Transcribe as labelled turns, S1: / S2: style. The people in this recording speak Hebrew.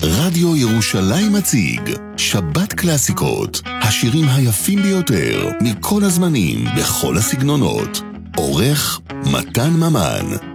S1: רדיו ירושלים מציג שבת קלאסיקות, השירים היפים ביותר מכל הזמנים, בכל הסגנונות. עורך מתן ממן.